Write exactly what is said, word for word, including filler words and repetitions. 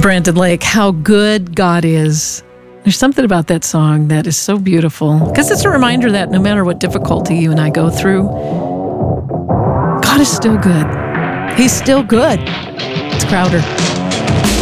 Brandon Lake, how good God is. There's something about that song that is so beautiful, because it's a reminder that no matter what difficulty you and I go through, God is still good. He's still good. It's Crowder.